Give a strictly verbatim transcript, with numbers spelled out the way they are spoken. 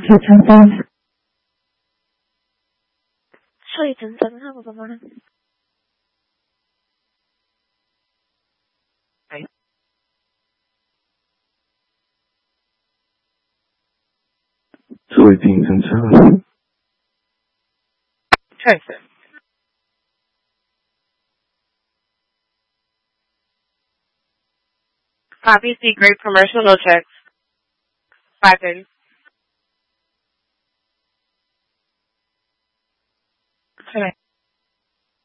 괜찮다. 소리 든든하고 그만한. 소리挺正常。 确实。Copy C, great commercial, no checks. five thirty. Okay.